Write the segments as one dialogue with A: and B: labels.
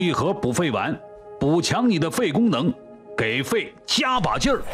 A: 一盒补肺丸，补强你的肺功能，给肺加把劲儿。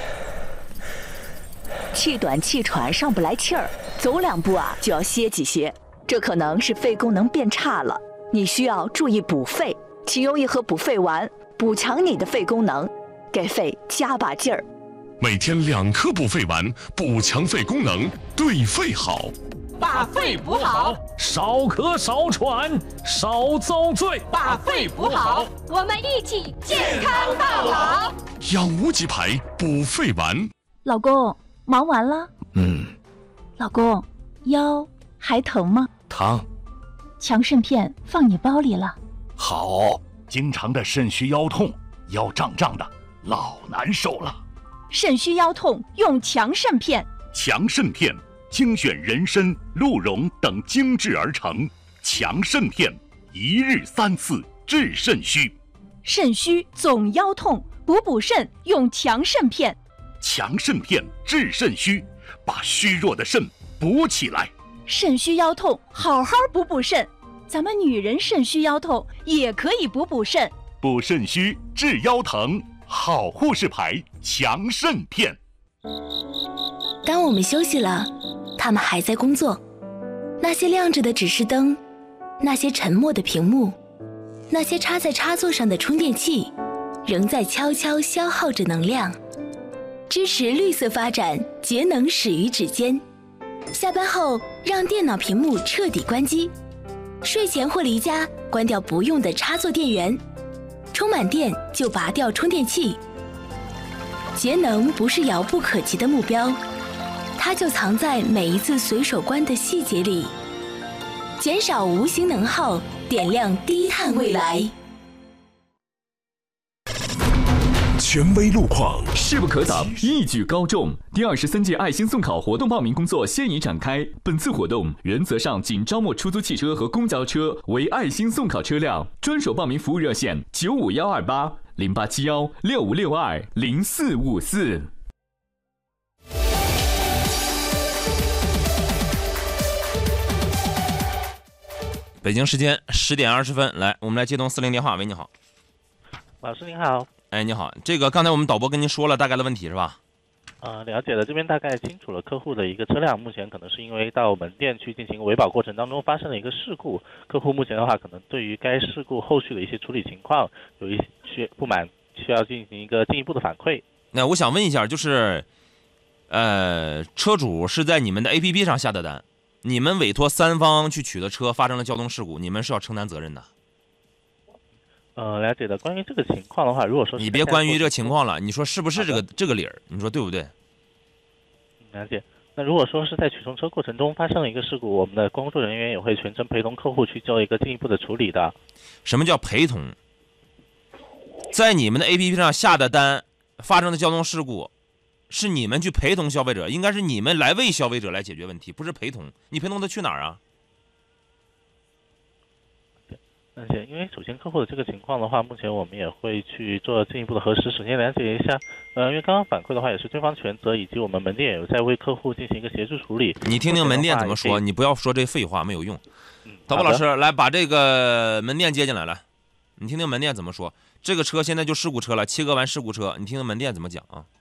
B: 气短气喘上不来气儿，走2步啊就要歇几歇，这可能是肺功能变差了，你需要注意补肺，请用一盒补肺丸，补强你的肺功能，给肺加把劲儿。
C: 每天2颗补肺丸，补强肺功能，对肺好。
D: 把肺补好，
A: 少咳少喘，少遭罪。
D: 把肺补好，我们一起健康到老。
C: 养无极牌补肺丸。
E: 老公，忙完了？老公，腰还疼吗？
F: 疼。
E: 强肾片放你包里了。
F: 好。经常的肾虚腰痛，腰胀胀的，老难受了。
E: 肾虚腰痛用强肾片。
F: 强肾片精选人参、鹿茸等精制而成，强肾片1日3次治肾虚。
E: 肾虚总腰痛，补肾用强肾片。
F: 强肾片治肾虚，把虚弱的肾补起来。
E: 肾虚腰痛，好好补肾。咱们女人肾虚腰痛也可以补肾。
F: 补肾虚治腰疼，好护士牌强肾片。
G: 当我们休息了，他们还在工作。那些亮着的指示灯，那些沉默的屏幕，那些插在插座上的充电器，仍在悄悄消耗着能量。支持绿色发展，节能始于指尖。下班后，让电脑屏幕彻底关机。睡前或离家，关掉不用的插座电源。充满电就拔掉充电器。节能不是遥不可及的目标，它就藏在每一次随手关的细节里。减少无形能耗，点亮低碳未来。
C: 权威路况，
H: 势不可挡，一举高中。第23届爱心送考活动报名工作现已展开。本次活动原则上仅招募出租汽车和公交车为爱心送考车辆。专属报名服务热线95128-087165620454。
I: 北京时间10点20分，来，我们来接通40电话。喂，你好，
J: 老师您好。
I: 哎，你好，这个刚才我们导播跟您说了大概的问题是吧？
J: 了解了，这边大概清楚了客户的一个车辆，目前可能是因为到门店去进行维保过程当中发生了一个事故，客户目前的话可能对于该事故后续的一些处理情况有一些不满，需要进行一个进一步的反馈。
I: 那我想问一下，就是车主是在你们的 APP 上下的单，你们委托3方去取的车发生了交通事故，你们是要承担责任的。
J: 了解的。关于这个情况的话，如果说
I: 你别关于这个情况了，你说是不是这个理儿？你说对不对？
J: 了解。那如果说是在取送车过程中发生了一个事故，我们的工作人员也会全程陪同客户去做一个进一步的处理的。
I: 什么叫陪同？在你们的 APP 上下的单发生的交通事故，是你们去陪同消费者，应该是你们来为消费者来解决问题，不是陪同。你陪同他去哪儿啊？
J: 而且，因为首先客户的这个情况的话，目前我们也会去做进一步的核实。首先了解一下，因为刚刚反馈的话也是对方全责，以及我们门店也有在为客户进行一个协助处理。
I: 你听听门店怎么说，你不要说这废话，没有用。导播老师，来把这个门店接进来，来，你听听门店怎么说。这个车现在就事故车了，切割完事故车，你听听门店怎么讲啊？